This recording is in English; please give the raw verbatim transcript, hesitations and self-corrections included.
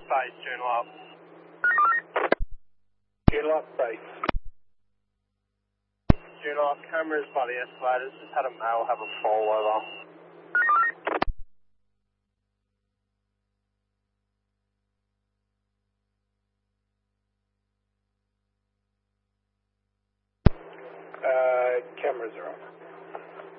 base, Joondalup. Joondalup base. Joondalup, cameras by the escalators. Just had a male have a fall over. Uh, cameras are on.